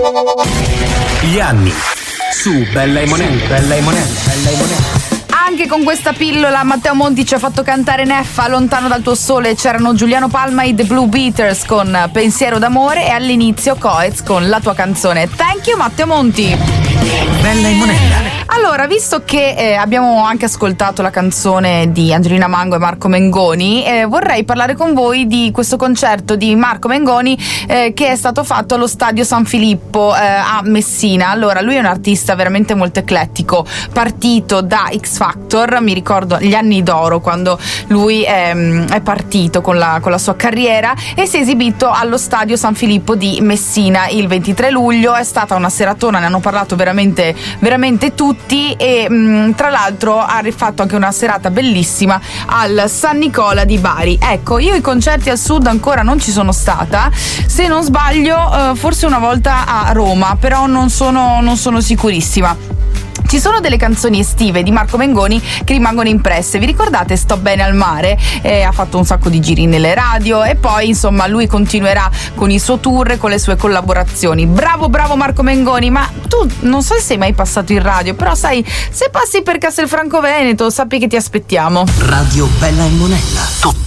Gli anni su Bella e Monella. Anche con questa pillola Matteo Monti ci ha fatto cantare Neffa, Lontano dal tuo sole. C'erano Giuliano Palma e The Blue Beaters con Pensiero d'amore e all'inizio Coez con La tua canzone. Thank you Matteo Monti. Bella e Monella. Allora, visto che abbiamo anche ascoltato la canzone di Angelina Mango e Marco Mengoni, vorrei parlare con voi di questo concerto di Marco Mengoni che è stato fatto allo Stadio San Filippo a Messina. Allora, lui è un artista veramente molto eclettico, partito da X Factor, mi ricordo gli anni d'oro quando lui è partito con la sua carriera, e si è esibito allo Stadio San Filippo di Messina il 23 luglio. È stata una seratona, ne hanno parlato veramente tutti, e tra l'altro ha rifatto anche una serata bellissima al San Nicola di Bari. Ecco, io i concerti al sud ancora non ci sono stata, se non sbaglio forse una volta a Roma, però non sono sicurissima. Ci sono delle canzoni estive di Marco Mengoni che rimangono impresse. Vi ricordate Sto bene al mare? Ha fatto un sacco di giri nelle radio e poi insomma lui continuerà con il suo tour e con le sue collaborazioni. Bravo Marco Mengoni, ma tu non so se sei mai passato in radio, però sai, se passi per Castelfranco Veneto sappi che ti aspettiamo. Radio Bella e Monella. Tutto